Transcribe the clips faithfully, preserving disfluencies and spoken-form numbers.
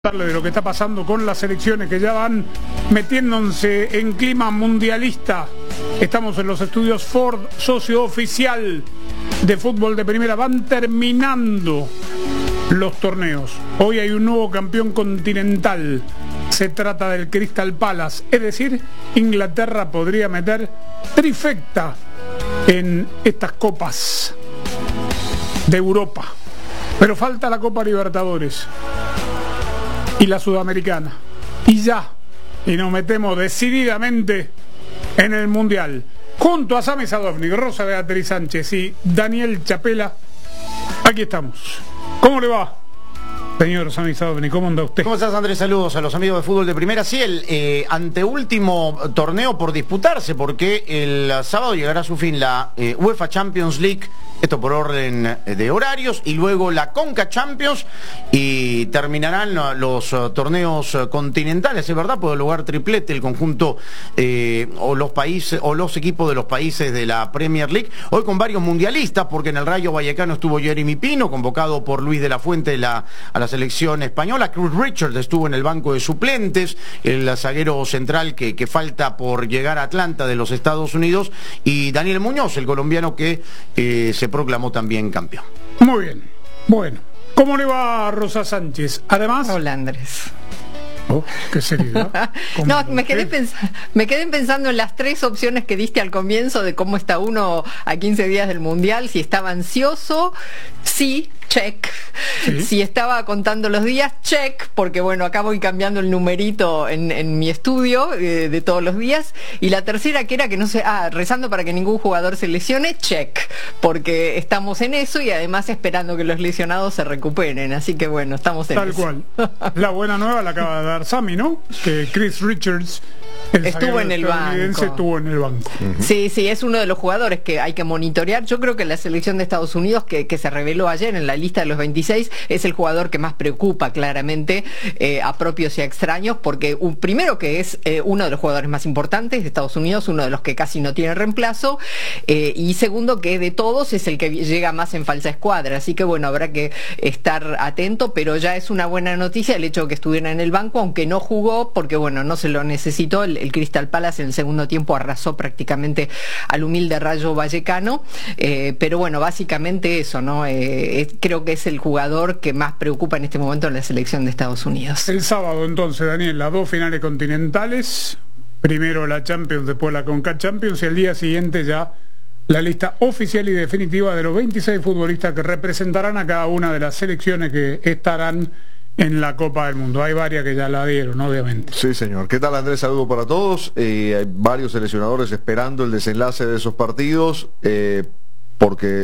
De lo que está pasando con las selecciones que ya van metiéndose en clima mundialista. Estamos en los estudios Ford, socio oficial de fútbol de primera. Van terminando los torneos. Hoy hay un nuevo campeón continental. Se trata del Crystal Palace. Es decir, Inglaterra podría meter trifecta en estas copas de Europa. Pero falta la Copa Libertadores y la Sudamericana, y ya, y nos metemos decididamente en el Mundial, junto a Sami Sadovnik, Rosa Beatriz Sánchez y Daniel Chapela. Aquí estamos. ¿Cómo le va, señor Sami Sadovnik? ¿Cómo anda usted? ¿Cómo estás, Andrés? Saludos a los amigos de fútbol de primera. Sí, el eh, anteúltimo torneo por disputarse, porque el sábado llegará a su fin la eh, UEFA Champions League, esto por orden de horarios, y luego la Conca Champions, y terminarán los uh, torneos uh, continentales. Es verdad, puede lograr triplete el conjunto eh, o los países o los equipos de los países de la Premier League, hoy con varios mundialistas, porque en el Rayo Vallecano estuvo Jeremy Pino, convocado por Luis de la Fuente la, a la selección española. Chris Richards estuvo en el banco de suplentes, el zaguero central que, que falta por llegar a Atlanta de los Estados Unidos, y Daniel Muñoz, el colombiano que eh, se proclamó también campeón. Muy bien. Bueno, ¿cómo le va a Rosa Sánchez? Además... Hola, Andrés. Oh, qué seriedad. No, me quedé, me quedé pensando en las tres opciones que diste al comienzo de cómo está uno a quince días del Mundial. Si estaba ansioso, sí, check. ¿Sí? Si estaba contando los días, check, porque bueno, acá voy cambiando el numerito en, en mi estudio eh, de todos los días. Y la tercera, que era que no sé, ah, rezando para que ningún jugador se lesione, check, porque estamos en eso y además esperando que los lesionados se recuperen. Así que bueno, estamos en Tal eso. cual. La buena nueva la acaba de dar Sami, ¿no? Que Chris Richards, el estuvo en el banco. Estuvo en el banco. Uh-huh. Sí, sí, es uno de los jugadores que hay que monitorear. Yo creo que la selección de Estados Unidos, que, que se reveló ayer en la lista de los veintiséis, es el jugador que más preocupa claramente eh, a propios y a extraños, porque un, primero que es eh, uno de los jugadores más importantes de Estados Unidos, uno de los que casi no tiene reemplazo, eh, y segundo que de todos es el que llega más en falsa escuadra. Así que bueno, habrá que estar atento, pero ya es una buena noticia el hecho de que estuviera en el banco, aunque no jugó, porque bueno, no se lo necesitó. El, el Crystal Palace en el segundo tiempo arrasó prácticamente al humilde Rayo Vallecano, eh, pero bueno, básicamente eso, ¿no? Eh, es, creo que es el jugador que más preocupa en este momento en la selección de Estados Unidos. El sábado entonces, Daniel, las dos finales continentales, primero la Champions, después la Conca Champions, y el día siguiente ya la lista oficial y definitiva de los veintiséis futbolistas que representarán a cada una de las selecciones que estarán en la Copa del Mundo. Hay varias que ya la dieron, obviamente. Sí, señor. ¿Qué tal, Andrés? Saludo para todos. Eh, hay varios seleccionadores esperando el desenlace de esos partidos, eh, porque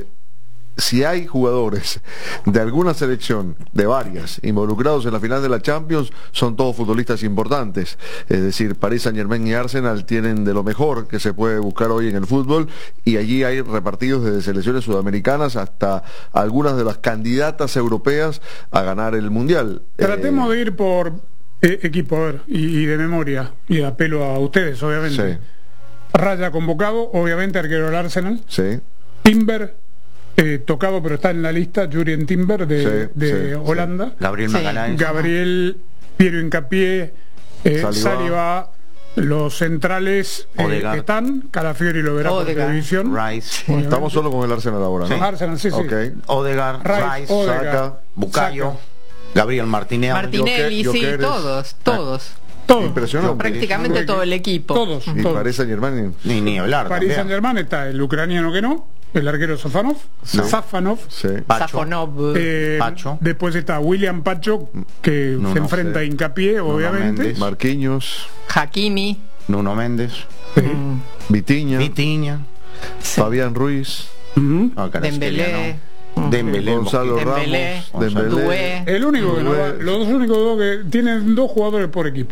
si hay jugadores de alguna selección, de varias, involucrados en la final de la Champions, son todos futbolistas importantes. Es decir, Paris Saint-Germain y Arsenal tienen de lo mejor que se puede buscar hoy en el fútbol, y allí hay repartidos desde selecciones sudamericanas hasta algunas de las candidatas europeas a ganar el Mundial. Tratemos eh, de ir por eh, equipo, a ver, y, y de memoria, y de apelo a ustedes, obviamente. Sí. Raya convocado, obviamente, arquero del Arsenal. Sí. Timber, Eh, tocado, pero está en la lista, Jurien Timber de, sí, de sí, Holanda. sí. Gabriel Sí. Magalhães. Gabriel, Piero Hincapié, eh, Saliba. Saliba, los centrales eh, Odegaard. están, Calafiori lo verá por Odegaard. televisión. Rice. Obviamente. Estamos solo con el Arsenal ahora, ¿no? Sí. Arsenal, sí, sí. Okay. Odegaard, Rice, Rice, Odegaard, Saka, Bucayo, Saka. Gabriel Martinelli. Martinelli, Joker- sí, Jokeres. todos, todos. Todo. Impresionante. Prácticamente todo el equipo. Todos. Y todos. Paris Saint-Germain. Ni, ni hablar. París también. Saint-Germain está el ucraniano que no, el arquero Safanov, No. Safanov. Sí. Pacho. Safonov. Eh, Pacho. Después está William Pacho, que No, se no enfrenta sé. a Hincapié, obviamente. Méndez. Marquinhos, Hakimi. Nuno Méndez. Sí. Mm, Vitiña, Vitiña. sí. Fabián Ruiz, Ujú. No, Dembélé. Kvaratskhelia no. Dembélé. Gonzalo Dembélé. Ramos, Dembélé. Doué. El único que no va- Doué. los únicos dos que tienen dos jugadores por equipo.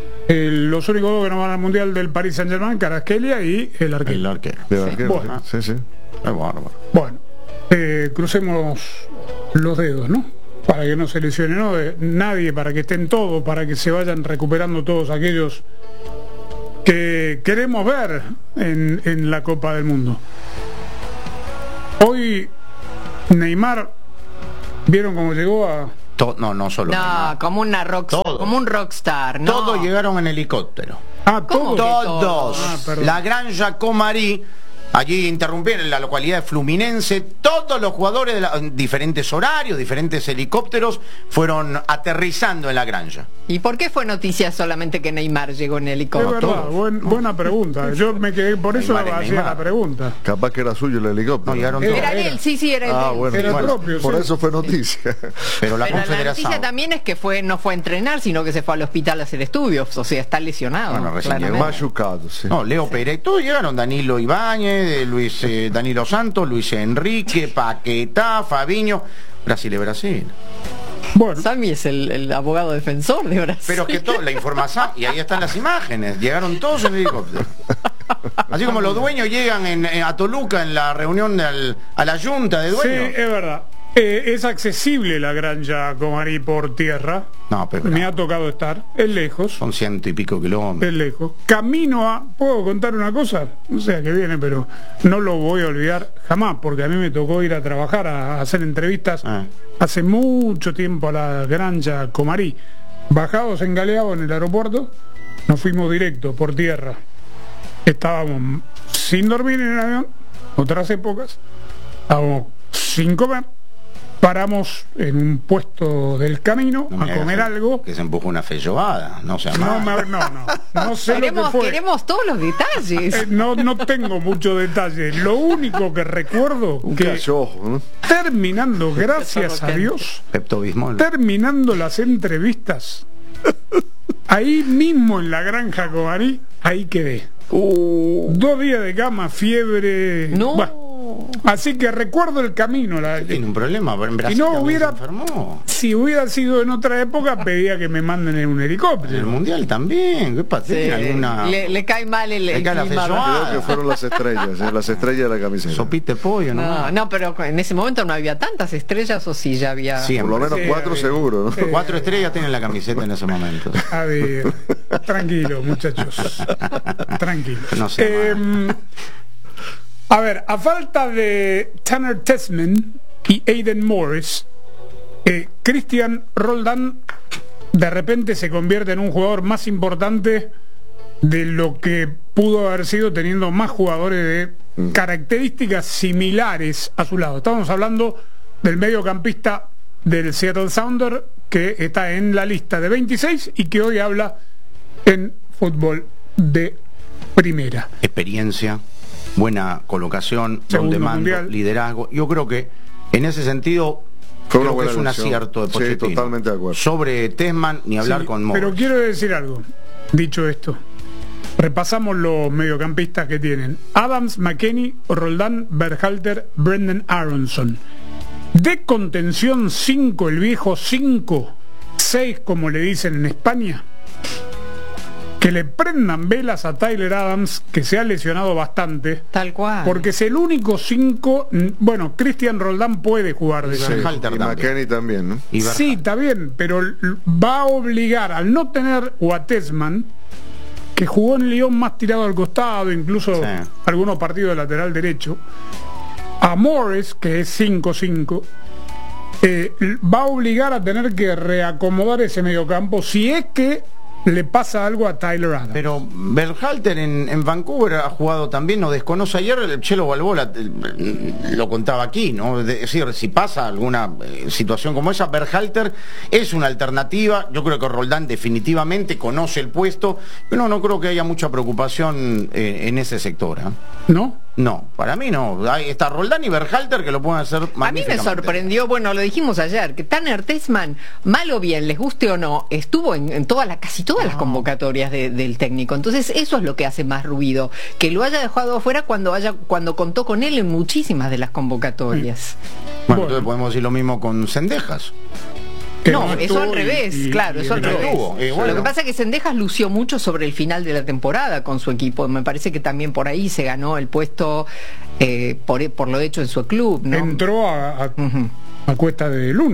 El- los únicos dos que no van al Mundial del Paris Saint-Germain, Kvaratskhelia y el arquero. El arquero. De arquero, Bueno. sí, sí. Es bárbaro. Bueno, eh, crucemos los dedos, ¿no? Para que no se lesione, ¿no? De nadie, para que estén todos, para que se vayan recuperando todos aquellos que queremos ver en, en la Copa del Mundo. Hoy Neymar, ¿vieron cómo llegó a To- no, no solo No, Neymar. como una rockstar, Todos. como un rockstar, ¿no? Todos llegaron en helicóptero. Ah, ¿Cómo todo. que Todos. Ah, perdón. La Granja Comari, allí interrumpieron en la localidad de Fluminense, todos los jugadores de la- en diferentes horarios, diferentes helicópteros, fueron aterrizando en la Granja. ¿Y por qué fue noticia solamente que Neymar llegó en Es helicóptero? verdad, buen- buena pregunta. Yo me quedé, por eso Neymar es hacía Neymar. la pregunta. Capaz que era suyo el helicóptero. No, llegaron Era- todos. Era de él, sí, sí, era el Ah, de él. bueno, Era bueno, propio, por sí. eso fue noticia. Pero la Pero la Confederación. noticia también es que fue no fue a entrenar, sino que se fue al hospital a hacer estudios, o sea, está lesionado. Bueno, recién claramente. llegó. Machucado, sí. No, Leo Pérez, todos llegaron, Danilo Ibáñez, eh, Luis eh, Danilo Santos, Luis Enrique, Paquetá, Fabiño, Brasil y Brasil. Bueno, Sammy es el, el abogado defensor de Brasil. Pero es que toda la información, y ahí están las imágenes, llegaron todos en helicóptero. Así como los dueños llegan en, en- a Toluca en la reunión del- a la junta de sí, dueños. es verdad. Eh, es accesible la Granja Comari por tierra. No, pero Me no. ha tocado estar. Es lejos. Son ciento y pico kilómetros. Es lejos. Camino a... ¿Puedo contar una cosa? No sé a qué viene, pero no lo voy a olvidar jamás, porque a mí me tocó ir a trabajar, a, a hacer entrevistas Ah. hace mucho tiempo a la Granja Comari. Bajados en Galeao en el aeropuerto, nos fuimos directo por tierra. Estábamos sin dormir en el avión, otras épocas. Estábamos sin comer. Paramos en un puesto del camino No me a comer hagas algo. Que se empujó una feijoada, no sea No, mal. me- no, no, no sé lo que queremos, fue. queremos todos los detalles. Eh, no, no tengo mucho detalle. Lo único que recuerdo Un que cachojo, ¿no? terminando, gracias a Dios, Pepto Bismol. terminando las entrevistas, ahí mismo en la Granja Comari, ahí quedé. Dos días de cama, fiebre. No. Bueno, así que recuerdo el camino. La- Tiene un problema, pero en Brasil Y no también hubiera- se enfermó. si hubiera sido en otra época, pedía que me manden en un En el helicóptero. mundial también. ¿Qué pasa? Sí, ¿Tiene alguna le, le cae mal el, Le el cae la clima. feijoada. Creo que fueron las estrellas, ¿eh? Las estrellas de la camiseta. sopita de pollo? No, nomás? no, pero en ese momento no había tantas estrellas, o sí ya había. Sí, Por lo menos Sí, cuatro sí. seguro, ¿no? Sí. Cuatro estrellas tienen la camiseta en ese momento. A ver, tranquilo, muchachos. Tranquilo. No sé, Eh, a ver, a falta de Tanner Tessman y Aiden Morris, eh, Christian Roldán de repente se convierte en un jugador más importante de lo que pudo haber sido teniendo más jugadores de características similares a su lado. Estamos hablando del mediocampista del Seattle Sounder, que está en la lista de veintiséis y que hoy habla en fútbol de primera. Experiencia, buena colocación, rol Segundo de mando, mundial. liderazgo. Yo creo que en ese sentido Fue una creo que buena es un elección. acierto de Sí, Pochettino. totalmente de acuerdo. Sobre Tessman, ni hablar Sí, con Morris. pero quiero decir algo, dicho esto. Repasamos los mediocampistas que tienen: Adams, McKennie, Roldán, Berhalter, Brendan Aronson. De contención cinco, el viejo cinco, seis como le dicen en España. Que le prendan velas a Tyler Adams, que se ha lesionado bastante, Tal cual. porque es el único cinco. Bueno, Christian Roldán puede jugar de Sí. cinco. Berhalter Y también. McKennie también, ¿no? Y Berhalter. Sí, está bien, pero l- va a obligar, al no tener o a Tessman, que jugó en Lyon más tirado al costado, incluso Sí. algunos partidos de lateral derecho, a Morris, que es cinco cinco, eh, l- va a obligar a tener que reacomodar ese mediocampo si es que le pasa algo a Tyler Adams. Pero Berhalter en, en Vancouver ha jugado también, no desconoce ayer, el Chelo Balboa eh, lo contaba aquí, ¿no? Es decir, si pasa alguna eh, situación como esa, Berhalter es una alternativa. Yo creo que Roldán definitivamente conoce el puesto, pero no, no creo que haya mucha preocupación eh, en ese sector. ¿eh? ¿No? No, para mí no. Ahí está Roldán y Berhalter que lo pueden hacer A mí me magníficamente. sorprendió, bueno, lo dijimos ayer, que Tanner Tessman, mal o bien, les guste o no, estuvo en, en todas las, casi todas las convocatorias de- del técnico. Entonces eso es lo que hace más ruido, que lo haya dejado afuera cuando haya, cuando contó con él en muchísimas de las convocatorias. Bueno, Bueno. entonces podemos decir lo mismo con Cendejas. Que No, eso estuvo al y- revés, y- claro, y eso al no revés. estuvo, eh, bueno. Lo que pasa es que Cendejas lució mucho sobre el final de la temporada con su equipo. Me parece que también por ahí se ganó el puesto eh, por, por lo hecho en su club, ¿no? entró a, a, Ujú. a cuesta de Luna, ¿no?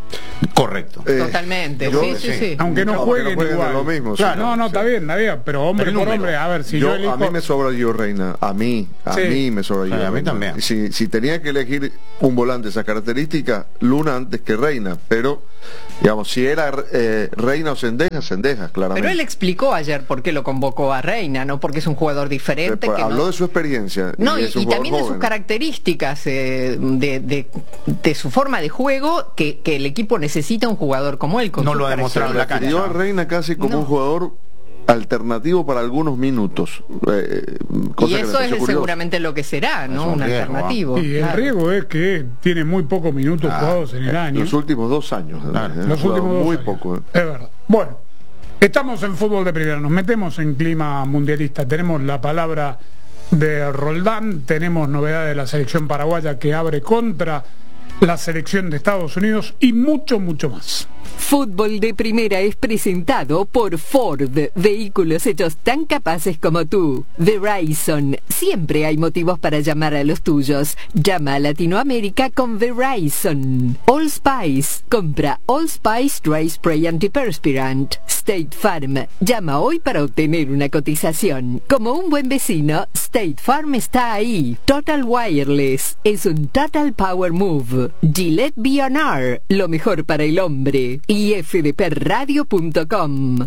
Correcto. Eh, Totalmente, yo- sí, sí, sí. Aunque no Aunque jueguen, no jueguen igual. es lo mismo, Claro, sí. no, no, está bien, está bien, pero hombre El por número. hombre, a ver, si yo, yo, elijo... a mí me sobra Gio Reina, a mí, a Sí. mí me sobra Gio Sí, a mí Reina. también. Si, si tenía que elegir un volante de esa característica, Luna antes que Reina, pero digamos, si era eh, Reina o Cendejas, Cendejas, claramente. Pero él explicó ayer por qué lo convocó a Reina, ¿no? Porque es un jugador diferente. Eh, que habló no... de su experiencia. No, y, es un y jugador también de sus joven. características, eh, de, de, de su forma de juego, que, que el equipo necesita un jugador como él. Con No sus lo ha demostrado en la características. cancha. Dio a Reina casi como No. un jugador alternativo para algunos minutos. eh, cosa Y que me eso pareció es curioso. seguramente lo que será, ¿no? Es un Un riesgo, alternativo. Y el claro. riesgo es que tiene muy pocos minutos Ah, jugados en el año. Los últimos dos años. Claro, eh, Los ha jugado últimos dos muy años. poco. eh. Es verdad. Bueno, estamos en fútbol de primera, nos metemos en clima mundialista. Tenemos la palabra de Roldán, tenemos novedades de la selección paraguaya que abre contra la selección de Estados Unidos y mucho, mucho más. Fútbol de Primera es presentado por Ford, vehículos hechos tan capaces como tú. Verizon, siempre hay motivos para llamar a los tuyos. Llama a Latinoamérica con Verizon. All Spice, compra All Spice Dry Spray Antiperspirant. State Farm, llama hoy para obtener una cotización. Como un buen vecino, State Farm está ahí. Total Wireless, es un Total Power Move. Gillette B and R, lo mejor para el hombre. Y f d p radio punto com.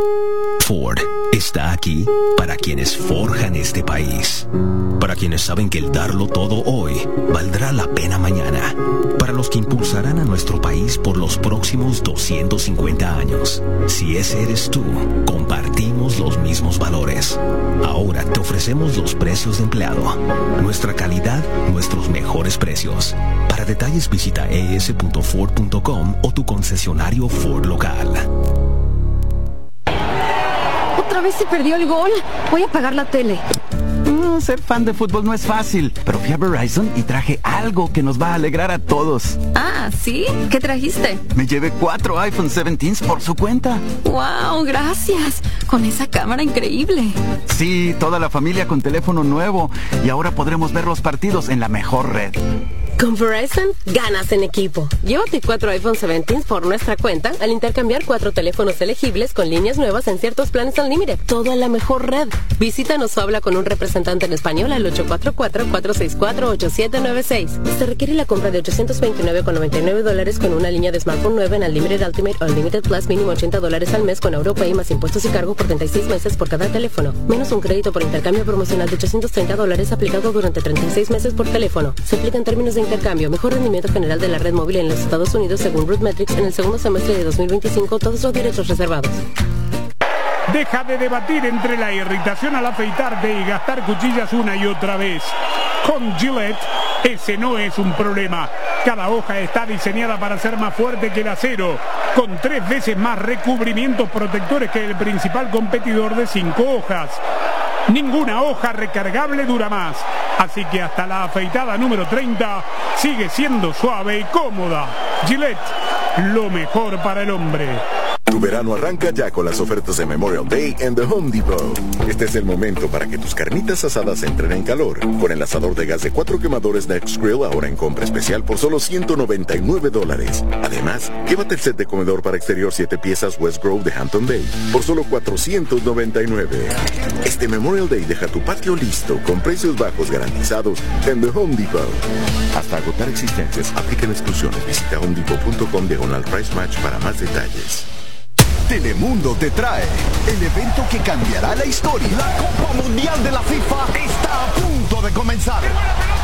Ford está aquí para quienes forjan este país, para quienes saben que el darlo todo hoy valdrá la pena mañana, para los que impulsarán a nuestro país por los próximos doscientos cincuenta años. Si ese eres tú, compartimos los mismos valores. Ahora te ofrecemos los precios de empleado, nuestra calidad, nuestros mejores precios. Para detalles visita e s punto ford punto com o tu concesionario Ford local. ¿Otra vez se perdió el gol? Voy a apagar la tele. Mm, ser fan de fútbol no es fácil, pero fui a Verizon y traje algo que nos va a alegrar a todos. Ah, ¿sí? ¿Qué trajiste? Me llevé cuatro iPhone diecisiete por su cuenta. ¡Wow! Gracias. Con esa cámara increíble. Sí, toda la familia con teléfono nuevo y ahora podremos ver los partidos en la mejor red. Con Verizon, ganas en equipo. Llévate cuatro iPhone diecisiete por nuestra cuenta al intercambiar cuatro teléfonos elegibles con líneas nuevas en ciertos planes Unlimited. Todo en la mejor red. Visítanos o habla con un representante en español al ocho cuatro cuatro, cuatro seis cuatro, ocho siete nueve seis. Se requiere la compra de ochocientos veintinueve con noventa y nueve dólares con una línea de smartphone nueva en Unlimited Ultimate o Unlimited Plus mínimo ochenta dólares al mes con AuroPay más impuestos y cargos por treinta y seis meses por cada teléfono. Menos un crédito por intercambio promocional de ochocientos treinta dólares aplicado durante treinta y seis meses por teléfono. Se aplica en términos de intercambio, mejor rendimiento general de la red móvil en los Estados Unidos según RootMetrics en el segundo semestre de dos mil veinticinco, todos los derechos reservados. Deja de debatir entre la irritación al afeitarte y gastar cuchillas una y otra vez. Con Gillette, ese no es un problema. Cada hoja está diseñada para ser más fuerte que el acero, con tres veces más recubrimientos protectores que el principal competidor de cinco hojas. Ninguna hoja recargable dura más, así que hasta la afeitada número treinta sigue siendo suave y cómoda. Gillette, lo mejor para el hombre. Tu verano arranca ya con las ofertas de Memorial Day en The Home Depot. Este es el momento para que tus carnitas asadas entren en calor. Con el asador de gas de cuatro quemadores Next Grill ahora en compra especial por solo ciento noventa y nueve dólares. Además, llévate el set de comedor para exterior siete piezas West Grove de Hampton Bay por solo cuatrocientos noventa y nueve. Este Memorial Day deja tu patio listo con precios bajos garantizados en The Home Depot. Hasta agotar existencias, aplican exclusiones. Visita home depot punto com diagonal price match para más detalles. Telemundo te trae el evento que cambiará la historia. La Copa Mundial de la FIFA está a punto de comenzar.